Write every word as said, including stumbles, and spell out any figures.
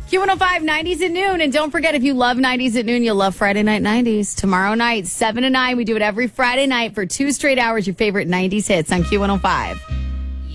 Q one oh five, nineties at noon. And don't forget, if you love nineties at noon, you'll love Friday Night nineties. Tomorrow night, seven to nine. We do it every Friday night for two straight hours, your favorite nineties hits on Q one oh five.